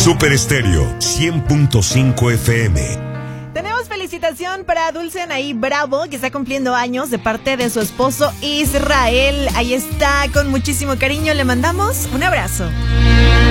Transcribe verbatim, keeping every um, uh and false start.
Super Estéreo cien punto cinco F M. Tenemos felicitación para Dulce Anaí Bravo, que está cumpliendo años de parte de su esposo Israel. Ahí está, con muchísimo cariño le mandamos un abrazo.